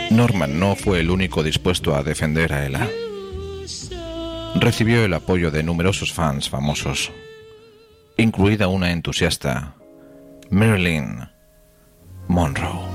Norman no fue el único dispuesto a defender a Ella. Recibió el apoyo de numerosos fans famosos, incluida una entusiasta, Marilyn Monroe.